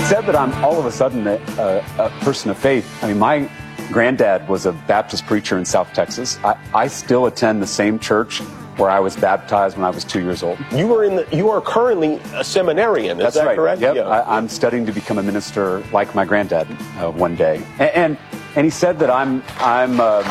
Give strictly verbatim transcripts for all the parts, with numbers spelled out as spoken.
said that I'm all of a sudden a, a, a person of faith. I mean, my granddad was a Baptist preacher in South Texas. I, I still attend the same church where I was baptized when I was two years old. You were in the, you are currently a seminarian, is That's that right. correct? Yep. Yeah. I, I'm studying to become a minister like my granddad uh, one day. And, and and he said that I'm I'm um,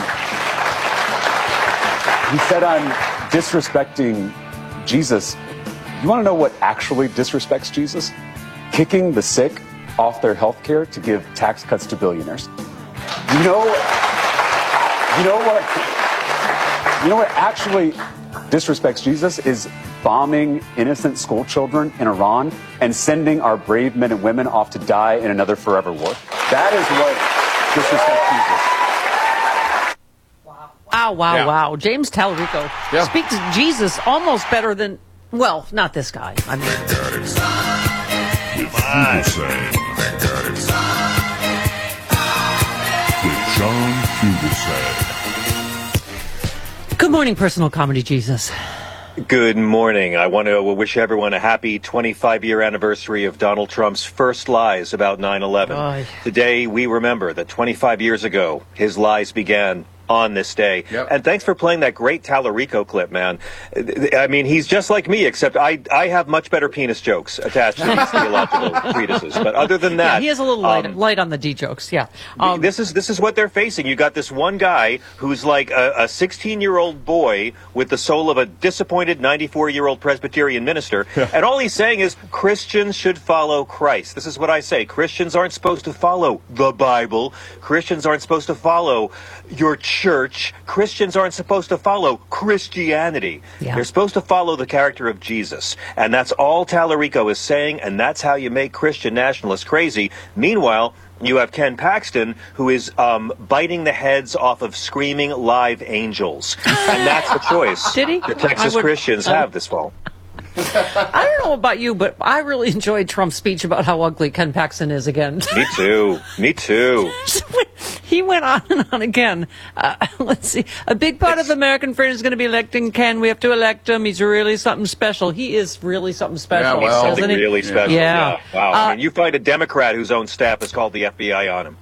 he said I'm disrespecting Jesus. You want to know what actually disrespects Jesus? Kicking the sick off their health care to give tax cuts to billionaires. You know, you know what? You know what actually disrespects Jesus is bombing innocent school children in Iran and sending our brave men and women off to die in another forever war. That is what disrespects Jesus. Wow, wow, Yeah. wow. James Tallarico Yeah. speaks Jesus almost better than, well, not this guy. I mean, With Fugelsang. With John Fugelsang. good morning, personal comedy Jesus. Good morning. I want to wish everyone a happy twenty-five year anniversary of Donald Trump's first lies about nine eleven. Oy. Today, we remember that twenty-five years ago, his lies began on this day. Yep. And thanks for playing that great Tallarico clip, man. I mean, he's just like me, except I I have much better penis jokes attached to these theological treatises. But other than Yeah, that, he is a little light, um, light on the D jokes. Yeah. Um, this is this is what they're facing. You got this one guy who's like a sixteen-year-old boy with the soul of a disappointed ninety-four-year-old Presbyterian minister, and all he's saying is Christians should follow Christ. This is what I say. Christians aren't supposed to follow the Bible. Christians aren't supposed to follow your church. Christians aren't supposed to follow Christianity. Yeah. They're supposed to follow the character of Jesus. And that's all Tallarico is saying, and that's how you make Christian nationalists crazy. Meanwhile, you have Ken Paxton, who is um, biting the heads off of screaming live angels. And that's the choice Did he? the Texas I would- Christians I- have this fall. I don't know about you, but I really enjoyed Trump's speech about how ugly Ken Paxton is again. Me too. Me too. He went on and on again. Uh, let's see. A big part of American freedom is going to be electing Ken. We have to elect him. He's really something special. He is really something special. Yeah, well, isn't Something he? really special. Yeah. Yeah. Wow. Uh, I mean, you find a Democrat whose own staff has called the F B I on him.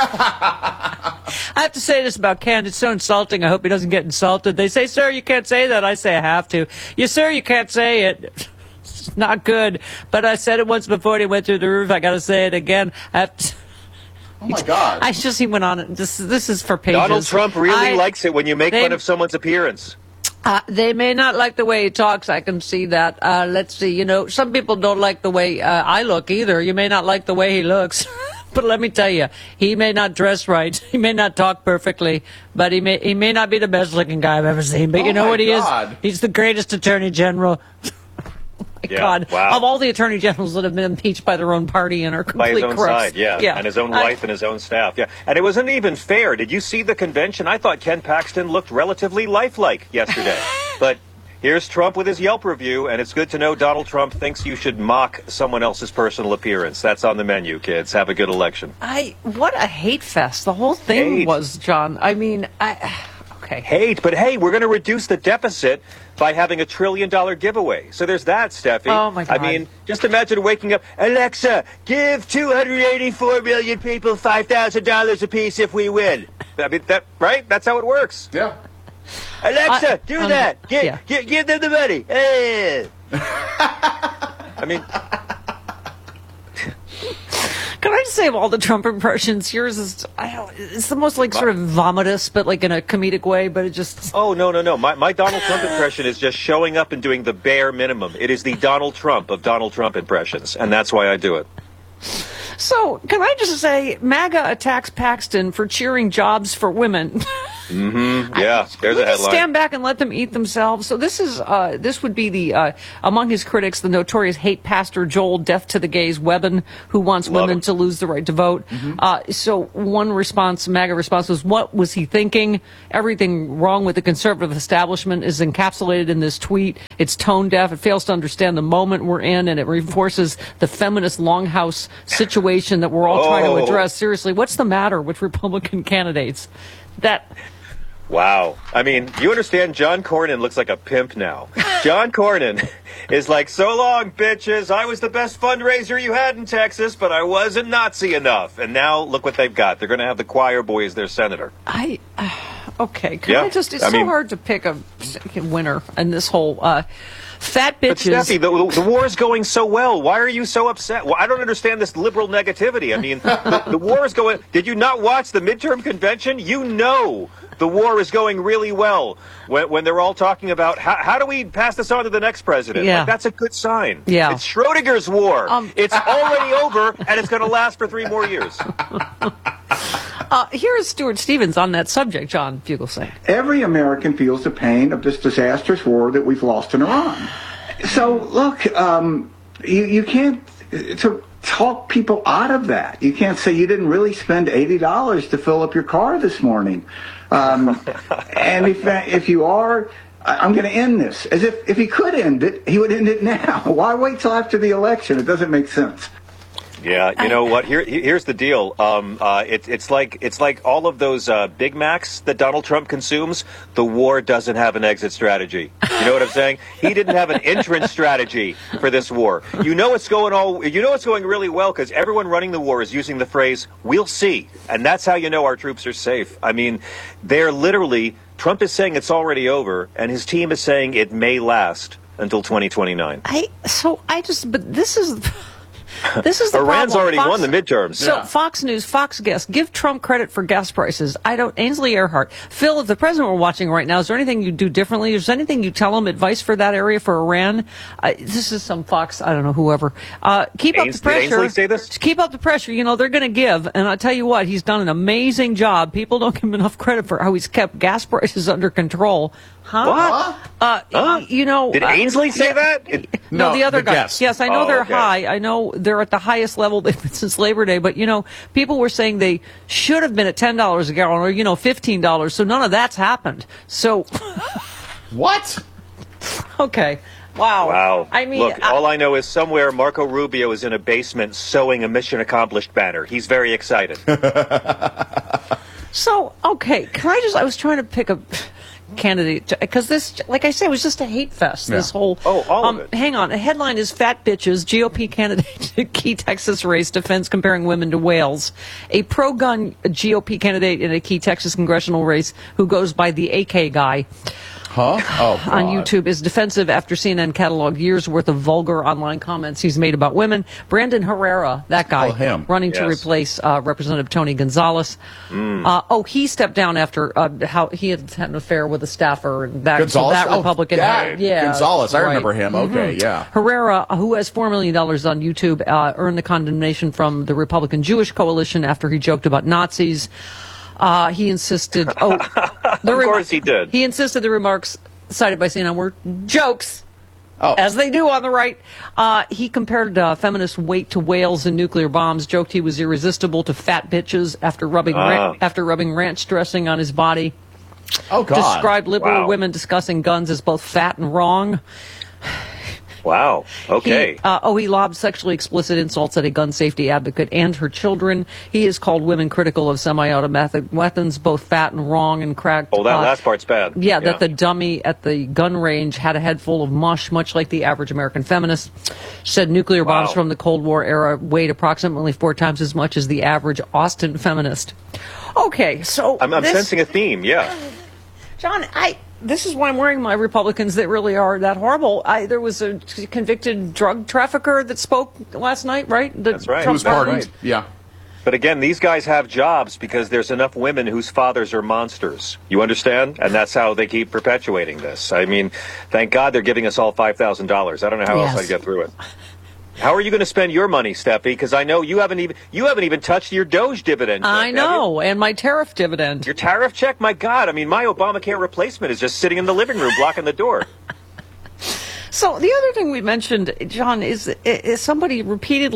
I have to say this about Ken. It's so insulting. I hope he doesn't get insulted. They say, sir, you can't say that. I say I have to. Yes, sir, you can't say it. It's not good. But I said it once before and he went through the roof. I got to say it again. I have to... Oh my God. I just, he went on. This, this is for pages. Donald Trump really I- likes it when you make they- fun of someone's appearance. Uh, they may not like the way he talks. I can see that. Uh, let's see. You know, some people don't like the way uh, I look either. You may not like the way he looks. But let me tell you, he may not dress right. He may not talk perfectly. But he may he may not be the best looking guy I've ever seen. But Oh you know my what he God. is? He's the greatest attorney general. Yeah, God, wow. of all the attorney generals that have been impeached by their own party and are By complete his own crooks. side, yeah. and his own I- wife and his own staff, yeah. And it wasn't even fair. Did you see the convention? I thought Ken Paxton looked relatively lifelike yesterday. But here's Trump with his Yelp review, and it's good to know Donald Trump thinks you should mock someone else's personal appearance. That's on the menu, kids. Have a good election. I what a hate fest the whole thing Hate. was, John. I mean, I okay. Hate, but hey, we're going to reduce the deficit by having a trillion dollar giveaway. So there's that, Steffi. Oh, my God. I mean, just imagine waking up, Alexa, give two hundred eighty-four million people five thousand dollars apiece if we win. I mean, that right? That's how it works. Yeah. Alexa, I- do um, that. Give, yeah. give, give them the money. Eh. I mean, Can I just say of all the Trump impressions, yours is I don't, it's the most like sort of vomitous, but like in a comedic way. But it just oh, no, no, no. My, my Donald Trump impression is just showing up and doing the bare minimum. It is the Donald Trump of Donald Trump impressions, and that's why I do it. so. Can I just say, MAGA attacks Paxton for cheering jobs for women. Mm-hmm. Yeah, there's we a just headline. stand back and let them eat themselves. So this is uh, this would be the uh, among his critics, the notorious hate pastor Joel Deaf to the Gays Webben, who wants Love women him. to lose the right to vote. Uh, so one response, MAGA response was, "What was he thinking? Everything wrong with the conservative establishment is encapsulated in this tweet. It's tone deaf. It fails to understand the moment we're in, and it reinforces the feminist longhouse situation that we're all trying to Oh. address. Seriously, what's the matter with Republican candidates?" That. Wow. I mean, you understand John Cornyn looks like a pimp now. John Cornyn is like, so long, bitches. I was the best fundraiser you had in Texas, but I wasn't Nazi enough. And now look what they've got. They're going to have the choir boy as their senator. I, uh, okay. Can Yeah. I just, it's I so mean- hard to pick a winner in this whole, uh, fat But bitches. Steffi, the, the war is going so well. Why are you so upset? Well, I don't understand this liberal negativity. I mean, the, the war is going... Did you not watch the midterm convention? You know the war is going really well when, when they're all talking about how, how do we pass this on to the next president. Yeah. Like, that's a good sign. Yeah. It's Schrodinger's war. Um, it's already over, and it's going to last for three more years. Uh, here's Stuart Stevens on that subject, John Fugelsang. Every American feels the pain of this disastrous war that we've lost in Iran. So, look, um, you, you can't to talk people out of that. You can't say you didn't really spend eighty dollars to fill up your car this morning. Um, and if, if you are, I'm going to end this. As if, if he could end it, he would end it now. Why wait till after the election? It doesn't make sense. Yeah, you know what? Here, here's the deal. Um, uh, it, it's like it's like all of those uh, Big Macs that Donald Trump consumes. The war doesn't have an exit strategy. You know what I'm saying? He didn't have an entrance strategy for this war. You know it's going all. You know it's going really well because everyone running the war is using the phrase "we'll see," and that's how you know our troops are safe. I mean, they're literally. Trump is saying it's already over, and his team is saying it may last until twenty twenty-nine. I, so I just, but this is. This is the Iran's problem. already Fox, won the midterms. So Yeah. Fox News, Fox guests, give Trump credit for gas prices. I don't. Ainsley Earhart, Phil, if the president were watching right now, is there anything you do differently? Is there anything you tell him, advice for that area for Iran? Uh, this is some Fox, I don't know, whoever. Uh, keep Ains- up the pressure. did Ainsley say this? Keep up the pressure. You know they're going to give, and I'll tell you what, he's done an amazing job. People don't give him enough credit for how he's kept gas prices under control. Huh? What? Uh, Huh? y- You know. Did uh, Ainsley say that? It- no, No, the other the guy. guest. Yes, I know Oh, they're okay. high. I know they're at the highest level they've been since Labor Day. But, you know, people were saying they should have been at ten dollars a gallon or, you know, fifteen dollars. So none of that's happened. So, What? okay. Wow. Wow. I mean, Look, I- all I know is somewhere Marco Rubio is in a basement sewing a mission accomplished banner. He's very excited. so, okay. Can I just, I was trying to pick a candidate because this, like I said, it was just a hate fest. This Yeah. whole. Oh, all um, of it. Hang on. The headline is "Fat Bitches G O P Candidate Key Texas Race Defends Comparing Women to Whales." A pro-gun G O P candidate in a key Texas congressional race who goes by the A K guy. Huh? Oh, On God. YouTube is defensive after C N N cataloged years worth of vulgar online comments he's made about women. Brandon Herrera, that guy, Oh, him. running to Yes. replace uh, Representative Tony Gonzalez. Mm. Uh, oh, he stepped down after uh, how he had had an affair with a staffer, and that, so Gonzalez? that Oh, Republican, yeah. had- yeah, Gonzalez. I right. remember him. Okay, yeah. Herrera, who has four million dollars on YouTube, uh, earned the condemnation from the Republican Jewish Coalition after he joked about Nazis. Uh, he insisted. Oh, the Of course he did. He insisted the remarks cited by C N N were jokes. Oh. As they do on the right. Uh, he compared uh, feminist weight to whales and nuclear bombs, joked he was irresistible to fat bitches after rubbing Ah. ran- after rubbing ranch dressing on his body. Oh, God. Described liberal Wow. women discussing guns as both fat and wrong. Wow. Okay. He, uh, oh, he lobbed sexually explicit insults at a gun safety advocate and her children. He has called women critical of semi-automatic weapons, both fat and wrong, and cracked. oh, that uh, last part's bad. Yeah, that the dummy at the gun range had a head full of mush, much like the average American feminist. Said nuclear bombs Wow. from the Cold War era weighed approximately four times as much as the average Austin feminist. Okay, so I'm, I'm this, sensing a theme. Yeah. John, I this is why I'm wearing my Republicans that really are that horrible. I, there was a convicted drug trafficker that spoke last night, right? That That's right. Who Trump was pardoned? pardoned? Yeah. But again, these guys have jobs because there's enough women whose fathers are monsters. You understand? And that's how they keep perpetuating this. I mean, thank God they're giving us all five thousand dollars. I don't know how Yes. else I'd get through it. How are you going to spend your money, Steffi? Because I know you haven't even you haven't even touched your Doge dividend. Yet, I have know, and my tariff dividend. you? Your tariff check? My God! I mean, my Obamacare replacement is just sitting in the living room, blocking the door. So the other thing we mentioned, John, is, is somebody repeatedly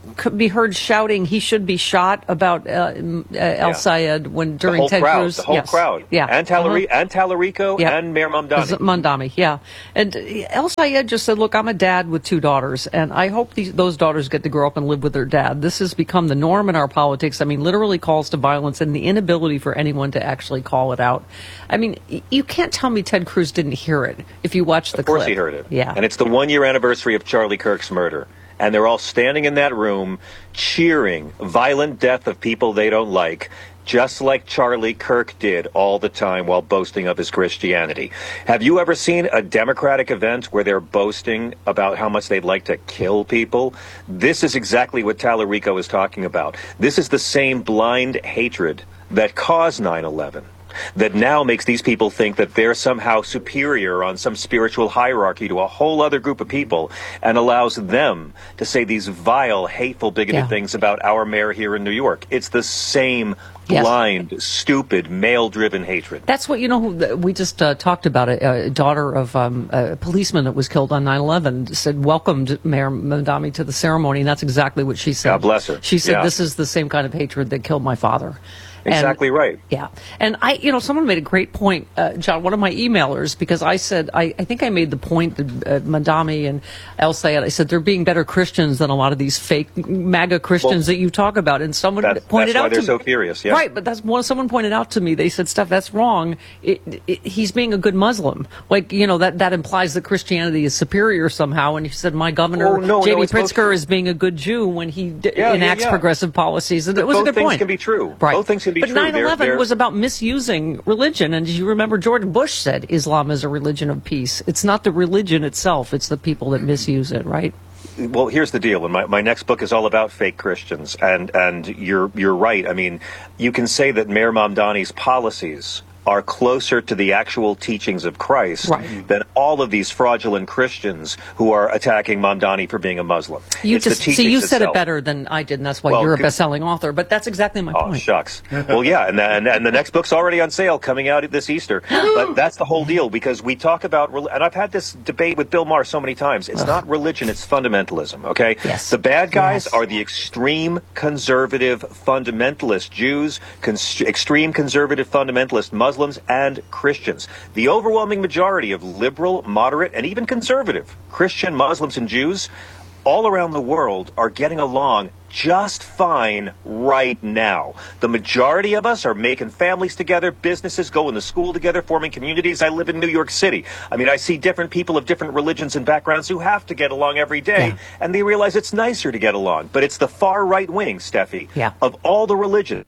could be heard shouting, "He should be shot" about uh, uh, El Sayed when during the whole Ted crowd, Cruz. The whole yes. crowd. Yeah. And, Tallari- uh-huh. and Tallarico Yeah. and Mayor Mamdani. Mamdani, yeah. And El Sayed just said, look, I'm a dad with two daughters, and I hope these, those daughters get to grow up and live with their dad. This has become the norm in our politics. I mean, literally calls to violence and the inability for anyone to actually call it out. I mean, you can't tell me Ted Cruz didn't hear it if you watch the clip. Of course he heard it. Yeah. And it's the one-year anniversary of Charlie Kirk's murder. And they're all standing in that room cheering violent death of people they don't like, just like Charlie Kirk did all the time while boasting of his Christianity. Have you ever seen a Democratic event where they're boasting about how much they'd like to kill people? This is exactly what Tallarico is talking about. This is the same blind hatred that caused nine eleven. That now makes these people think that they're somehow superior on some spiritual hierarchy to a whole other group of people, and allows them to say these vile, hateful, bigoted Yeah. things about our mayor here in New York. It's the same Yes. blind, stupid, male-driven hatred. That's what, you know, who- we just uh, talked about it. A daughter of um, a policeman that was killed on nine eleven said, welcomed Mayor Mamdani to the ceremony, and that's exactly what she said. God bless her. She said, Yeah. this is the same kind of hatred that killed my father. And- Exactly right. Yeah. And I, you know, someone made a great point, uh, John, one of my emailers, because I said, I, I think I made the point that uh, Mamdani and El Sayed, I said, they're being better Christians than a lot of these fake MAGA Christians Well, that you talk about. And someone That's, pointed that's why out they're to so me. furious. Yeah. Right. But that's one, someone pointed out to me, they said, Steph, that's wrong. It, it, he's being a good Muslim. Like, you know, that, that implies that Christianity is superior somehow. And he said, my governor, Oh, no, J no, D it's both Pritzker, true. is being a good Jew when he d- Yeah, yeah, enacts yeah. progressive policies. And it was Both a good things point. can be true. Right. Both things can be but true. nine They're- eleven they're- was about misusing religion. And you remember George Bush said Islam is a religion of peace. It's not the religion itself. It's the people that misuse it, right? Well, here's the deal. And my, my next book is all about fake Christians. And, and you're, you're right. I mean, you can say that Mayor Mamdani's policies are closer to the actual teachings of Christ Right. than all of these fraudulent Christians who are attacking Mamdani for being a Muslim. You It's the just see, teachings you said it itself. better than I did, and that's why Well, you're a good. best-selling author. But that's exactly my Oh, point. shucks. Well, yeah, and, and and the next book's already on sale, coming out this Easter. But that's the whole deal, because we talk about, rel- and I've had this debate with Bill Maher so many times. It's not religion, it's fundamentalism, okay? Yes. The bad guys Yes. are the extreme conservative fundamentalist Jews, cons- extreme conservative fundamentalist Muslims, and Christians. The overwhelming majority of liberal, moderate, and even conservative Christian, Muslims, and Jews all around the world are getting along just fine right now. The majority of us are making families together, businesses, going to school together, forming communities. I live in New York City. I mean, I see different people of different religions and backgrounds who have to get along every day, Yeah. and they realize it's nicer to get along. But it's the far right wing, Steffi, Yeah. of all the religions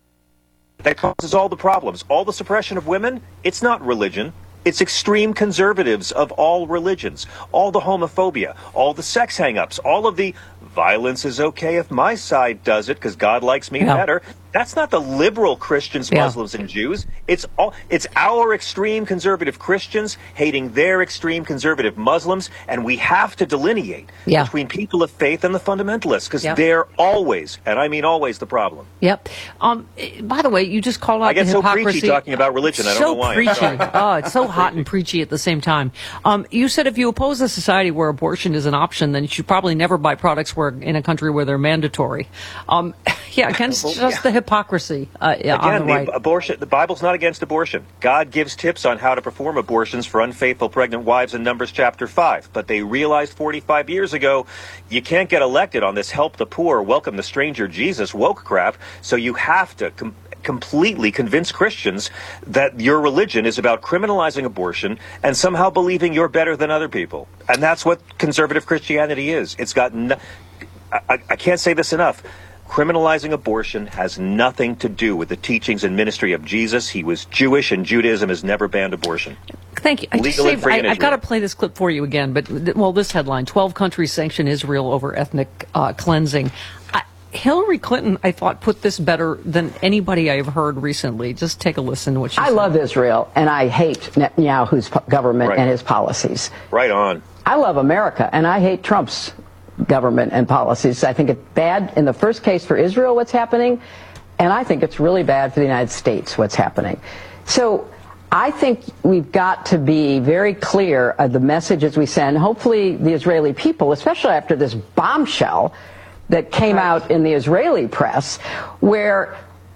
that causes all the problems. All the suppression of women, it's not religion. It's extreme conservatives of all religions, all the homophobia, all the sex hang-ups, all of the violence is okay if my side does it because God likes me Yeah. better. That's not the liberal Christians, Yeah. Muslims, and Jews. It's all. It's our extreme conservative Christians hating their extreme conservative Muslims, and we have to delineate Yeah. between people of faith and the fundamentalists, because Yeah. they're always, and I mean always, the problem. Yep. Um, eh, by the way, you just called out I get the so hypocrisy. preachy talking about religion. I don't so know why. I'm preachy. sorry. Oh, it's so hot and preachy at the same time. Um, you said if you oppose a society where abortion is an option, then you should probably never buy products where in a country where they're mandatory. Um, yeah, against Well, just yeah. the hypocrisy. Uh, yeah, on Again, the the right. abortion. The Bible's not against abortion. God gives tips on how to perform abortions for unfaithful pregnant wives in Numbers chapter five. But they realized forty-five years ago, you can't get elected on this help the poor, welcome the stranger Jesus woke crap. So you have to com- completely convince Christians that your religion is about criminalizing abortion and somehow believing you're better than other people. And that's what conservative Christianity is. It's got. No- I, I can't say this enough. Criminalizing abortion has nothing to do with the teachings and ministry of Jesus. He was Jewish, and Judaism has never banned abortion. Thank you. I just Legal and saved, free I, in I've got to Israel. play this clip for you again, but th- well, this headline: twelve countries sanction Israel over ethnic uh, cleansing. I, Hillary Clinton, I thought, put this better than anybody I've heard recently. Just take a listen to what she I said. love Israel, and I hate Netanyahu's po- government Right. and his policies. Right on. I love America, and I hate Trump's government and policies. I think it's bad in the first case for Israel, what's happening, and I think it's really bad for the United States, what's happening. So I think we've got to be very clear of the messages we send. Hopefully the Israeli people, especially after this bombshell, that came out in the Israeli press where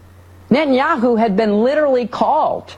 Netanyahu had been literally called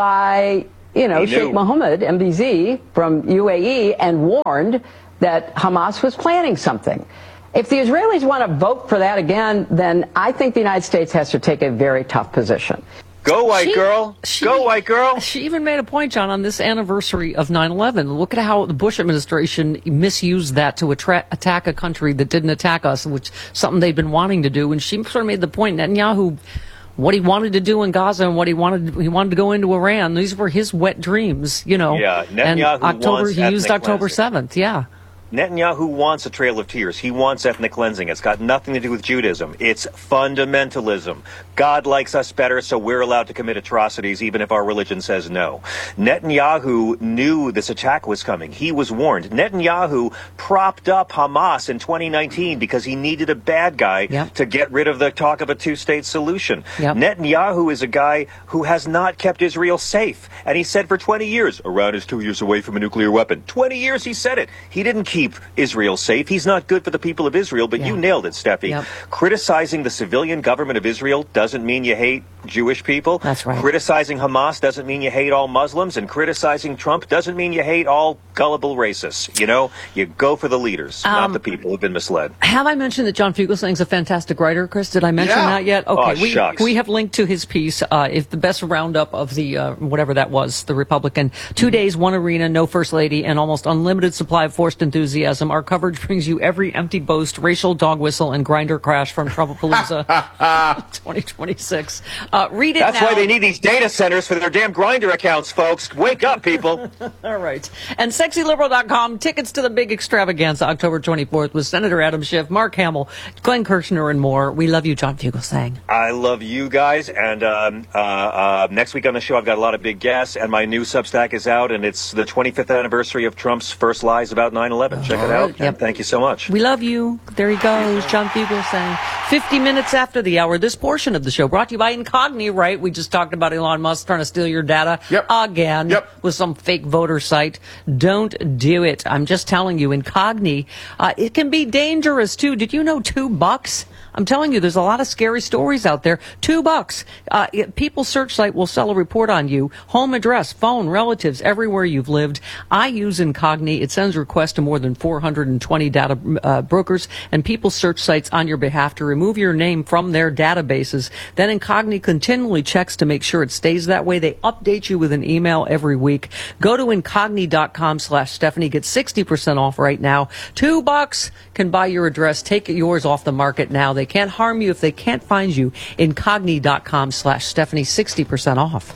by, you know, Sheikh Mohammed, M B Z, from U A E and warned that Hamas was planning something. If the Israelis want to vote for that again, then I think the United States has to take a very tough position. Go, white She- girl. she- Go, white girl. She even made a point, John, on this anniversary of nine eleven. Look at how the Bush administration misused that to attra- attack a country that didn't attack us, which something they'd been wanting to do. And she sort of made the point, Netanyahu, what he wanted to do in Gaza and what he wanted, he wanted to go into Iran. These were his wet dreams, you know. Yeah, and Netanyahu October, wants he used ethnic October cleansing. seventh, yeah. Netanyahu wants a trail of tears. He wants ethnic cleansing. It's got nothing to do with Judaism. It's fundamentalism. God likes us better, so we're allowed to commit atrocities even if our religion says no. Netanyahu knew this attack was coming. He was warned. Netanyahu propped up Hamas in twenty nineteen because he needed a bad guy Yep. to get rid of the talk of a two-state solution. Yep. Netanyahu is a guy who has not kept Israel safe. And he said for twenty years, Iran is two years away from a nuclear weapon. twenty years he said it. He didn't keep Israel safe. He's not good for the people of Israel, but Yeah. you nailed it, Steffi. Yep. Criticizing the civilian government of Israel doesn't mean you hate Jewish people. That's right. Criticizing Hamas doesn't mean you hate all Muslims, and criticizing Trump doesn't mean you hate all gullible racists. You know, you go for the leaders, Um, not the people who've been misled. Have I mentioned that John Fugelsang's a fantastic writer, Chris? Did I mention Yeah. that yet? Oh, Okay, we, shucks. we have linked to his piece, uh, if the best roundup of the, uh, whatever that was, the Republican. Two days, one arena, no first lady, and almost unlimited supply of forced enthusiasm. Our coverage brings you every empty boast, racial dog whistle, and grinder crash from Trumpapalooza twenty twenty-six. Uh, read it That's now. why they need these data centers for their damn Grindr accounts, folks. Wake up, people. All right. And sexy liberal dot com, tickets to the big extravaganza October twenty-fourth with Senator Adam Schiff, Mark Hamill, Glenn Kirshner, and more. We love you, John Fugelsang. I love you guys, and um, uh, uh, next week on the show I've got a lot of big guests, and my new Substack is out, and it's the twenty-fifth anniversary of Trump's first lies about nine eleven. Check it out, Yep. and thank you so much. We love you. There he goes, John Fugelsang. fifty minutes after the hour, this portion of the show brought to you by Incogni, right? We just talked about Elon Musk trying to steal your data Yep. again Yep. with some fake voter site. Don't do it. I'm just telling you, Incogni, uh, it can be dangerous too. Did you know two bucks? I'm telling you, there's a lot of scary stories out there. Two bucks. Uh, it, People's Search Site will sell a report on you. Home address, phone, relatives, everywhere you've lived. I use Incogni. It sends requests to more than four hundred twenty data uh, brokers and People's Search Sites on your behalf to remove your name from their databases. Then Incogni continually checks to make sure it stays that way. They update you with an email every week. Go to Incogni.com slash Stephanie. Get sixty percent off right now. Two bucks can buy your address. Take yours off the market now. They can't harm you if they can't find you. Incogni.com slash Stephanie, sixty percent off.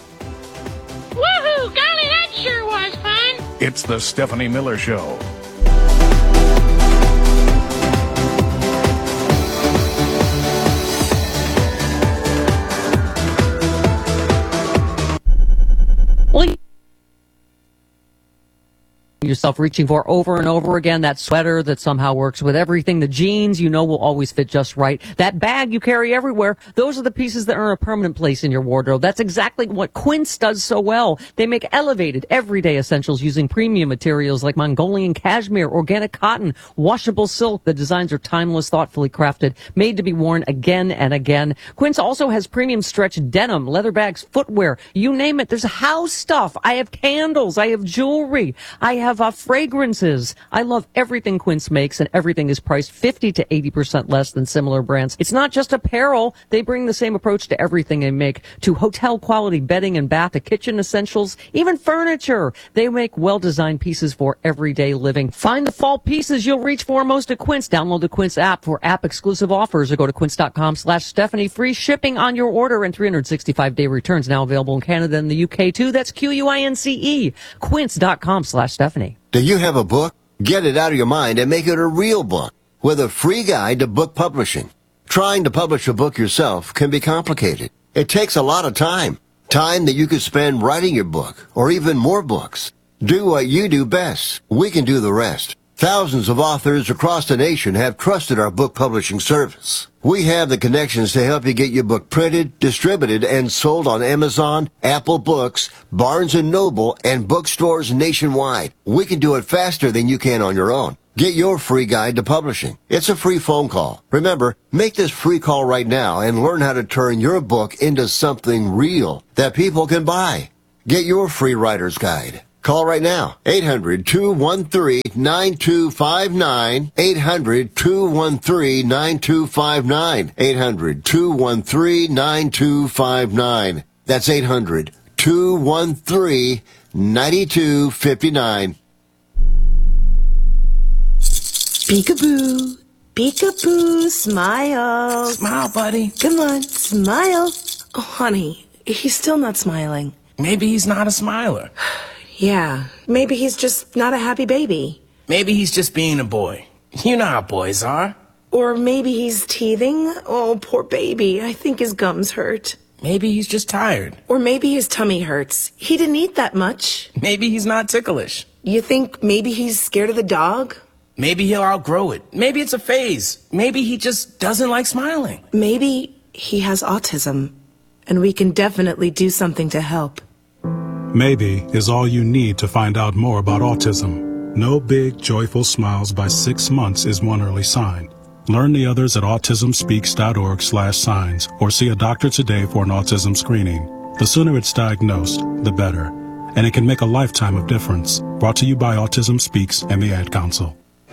Woohoo! Golly, that sure was fun. It's the Stephanie Miller Show. Well, yourself reaching for over and over again, that sweater that somehow works with everything, the jeans you know will always fit just right, that bag you carry everywhere, those are the pieces that earn a permanent place in your wardrobe. That's exactly what Quince does so well. They make elevated, everyday essentials using premium materials like Mongolian cashmere, organic cotton, washable silk. The designs are timeless, thoughtfully crafted, made to be worn again and again. Quince also has premium stretch denim, leather bags, footwear, you name it. There's house stuff. I have candles. I have jewelry. I have uh, fragrances. I love everything Quince makes, and everything is priced fifty to eighty percent less than similar brands. It's not just apparel. They bring the same approach to everything they make, to hotel quality bedding and bath, to kitchen essentials, even furniture. They make well-designed pieces for everyday living. Find the fall pieces you'll reach for most at Quince. Download the Quince app for app-exclusive offers or go to quince.com slash Stephanie. Free shipping on your order and three hundred sixty-five day returns now available in Canada and the U K too. That's Q U I N C E. Quince.com slash Stephanie. Do you have a book? Get it out of your mind and make it a real book with a free guide to book publishing. Trying to publish a book yourself can be complicated. It takes a lot of time. Time that you could spend writing your book or even more books. Do what you do best. We can do the rest. Thousands of authors across the nation have trusted our book publishing service. We have the connections to help you get your book printed, distributed, and sold on Amazon, Apple Books, Barnes and Noble, and bookstores nationwide. We can do it faster than you can on your own. Get your free guide to publishing. It's a free phone call. Remember, make this free call right now and learn how to turn your book into something real that people can buy. Get your free writer's guide. Call right now. eight hundred, two one three, nine two five nine. eight hundred, two one three, nine two five nine. eight hundred, two one three, nine two five nine. That's eight hundred, two one three, nine two five nine. Peekaboo, peekaboo, smile. Smile, buddy. Come on, smile. Oh, honey, he's still not smiling. Maybe he's not a smiler. Yeah, maybe he's just not a happy baby. Maybe he's just being a boy. You know how boys are. Or maybe he's teething. Oh, poor baby. I think his gums hurt. Maybe he's just tired. Or maybe his tummy hurts. He didn't eat that much. Maybe he's not ticklish. You think maybe he's scared of the dog? Maybe he'll outgrow it. Maybe it's a phase. Maybe he just doesn't like smiling. Maybe he has autism, and we can definitely do something to help. Maybe is all you need to find out more about autism. No big, joyful smiles by six months is one early sign. Learn the others at autism speaks dot org slash signs or see a doctor today for an autism screening. The sooner it's diagnosed, the better. And it can make a lifetime of difference. Brought to you by Autism Speaks and the Ad Council.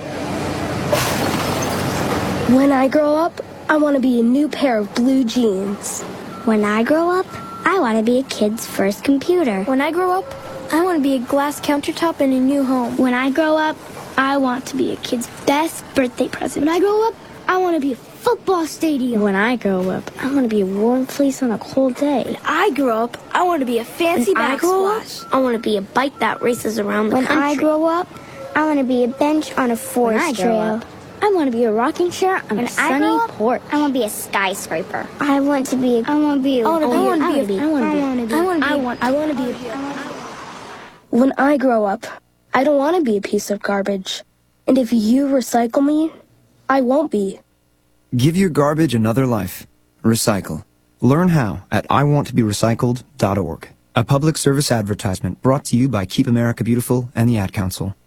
When I grow up, I want to be a new pair of blue jeans. When I grow up, I want to be a kid's first computer. When I grow up, I want to be a glass countertop in a new home. When I grow up, I want to be a kid's best birthday present. When I grow up, I want to be a football stadium. When I grow up, I want to be a warm fleece on a cold day. When I grow up, I want to be a fancy when I grow up, backsplash. I want to be a bike that races around the when country. When I grow up, I want to be a bench on a forest when I trail. Grow up, I want to be a rocking chair on when a sunny I up, porch. I want to be a skyscraper. I want to be. A, I want to be. A, I want to be. I want to be. I want to be. I want to be. I want. I want to be. When I grow up, I don't want to be a piece of garbage. And if you recycle me, I won't be. Give your garbage another life. Recycle. Learn how at I want to be recycled dot org. A public service advertisement brought to you by Keep America Beautiful and the Ad Council.